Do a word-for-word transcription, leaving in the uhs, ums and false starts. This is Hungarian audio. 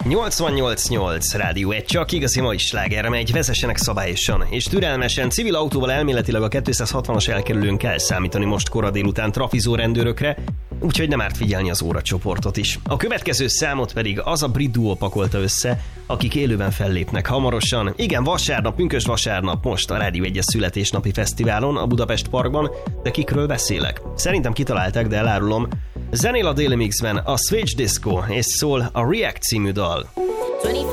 nyolcvannyolc nyolc Rádió egy, csak igazi mai sláger megy, vezessenek szabályosan és türelmesen. Civil autóval elméletileg a kétszázhatvanas elkerülőn kell számítani most kora délután trafizó rendőrökre, úgyhogy nem árt figyelni az óracsoportot is. A következő számot pedig az a brit duó pakolta össze, akik élőben fellépnek hamarosan. Igen, vasárnap, pünkösd vasárnap most a Rádió egyes születésnapi fesztiválon a Budapest Parkban, de kikről beszélek? Szerintem kitalálták, de elárulom. Zenél a Daily Mixben a Switch Disco, és szól a React című dal. twenty-five